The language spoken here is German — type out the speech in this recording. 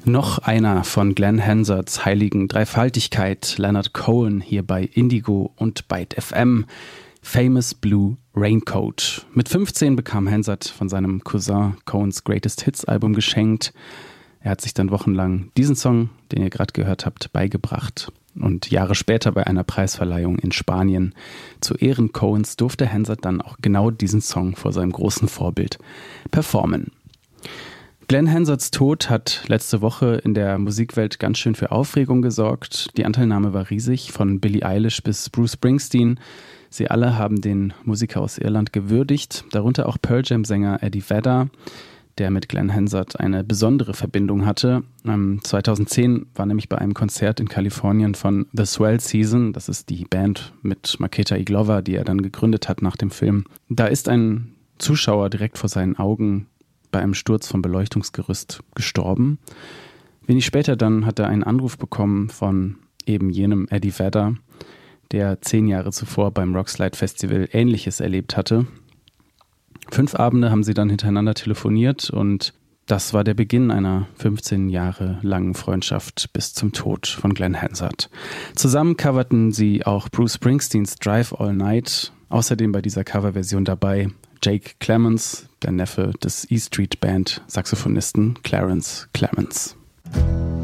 Noch einer von Glenn Hansards heiligen Dreifaltigkeit, Leonard Cohen, hier bei Indigo und Byte FM. Famous Blue Raincoat. Mit 15 bekam Hansard von seinem Cousin Cohens Greatest Hits Album geschenkt. Er hat sich dann wochenlang diesen Song, den ihr gerade gehört habt, beigebracht. Und Jahre später bei einer Preisverleihung in Spanien zu Ehren Cohens durfte Hansard dann auch genau diesen Song vor seinem großen Vorbild performen. Glenn Hansards Tod hat letzte Woche in der Musikwelt ganz schön für Aufregung gesorgt. Die Anteilnahme war riesig, von Billie Eilish bis Bruce Springsteen. Sie alle haben den Musiker aus Irland gewürdigt, darunter auch Pearl Jam-Sänger Eddie Vedder, der mit Glenn Hansard eine besondere Verbindung hatte. 2010 war nämlich bei einem Konzert in Kalifornien von The Swell Season, das ist die Band mit Maketa Iglova, die er dann gegründet hat nach dem Film. Da ist ein Zuschauer direkt vor seinen Augen bei einem Sturz vom Beleuchtungsgerüst gestorben. Wenig später dann hat er einen Anruf bekommen von eben jenem Eddie Vedder, der 10 Jahre zuvor beim Rockslide Festival Ähnliches erlebt hatte. 5 Abende haben sie dann hintereinander telefoniert und das war der Beginn einer 15 Jahre langen Freundschaft bis zum Tod von Glenn Hansard. Zusammen coverten sie auch Bruce Springsteens Drive All Night. Außerdem bei dieser Coverversion dabei Jake Clemens, der Neffe des E Street Band Saxophonisten Clarence Clemens.